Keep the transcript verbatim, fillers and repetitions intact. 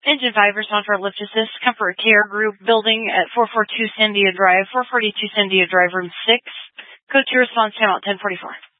Engine five, respond for lift assist. Comfort Care Group building at four forty-two Sandia Drive, four forty-two Sandia Drive, room six. Code two response time out ten forty-four.